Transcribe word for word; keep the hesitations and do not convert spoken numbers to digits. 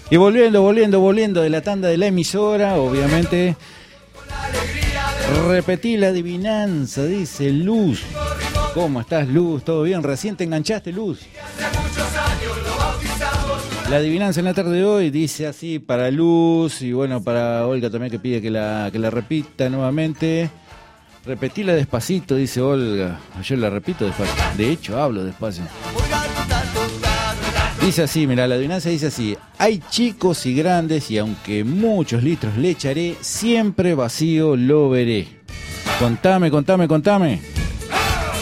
Y volviendo, volviendo, volviendo de la tanda de la emisora, obviamente. Repetí la adivinanza, dice Luz. ¿Cómo estás, Luz? ¿Todo bien? ¿Recién te enganchaste, Luz? La adivinanza en la tarde de hoy dice así para Luz y bueno, para Olga también que pide que la, que la repita nuevamente. Repetila despacito, dice Olga. Yo la repito despacio. De hecho, hablo despacio. Dice así, mira, la adivinanza dice así. Hay chicos y grandes y aunque muchos litros le echaré, siempre vacío lo veré. Contame, contame, contame.